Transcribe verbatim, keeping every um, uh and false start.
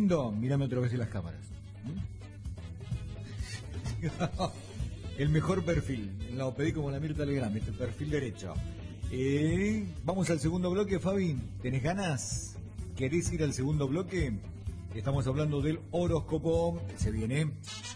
lindo? Mírame otra vez en las cámaras. El mejor perfil. Lo pedí como la Mirta Legrand, este perfil derecho. Eh, vamos al segundo bloque, Fabi. ¿Tenés ganas? ¿Querés ir al segundo bloque? Estamos hablando del horóscopo. Se viene.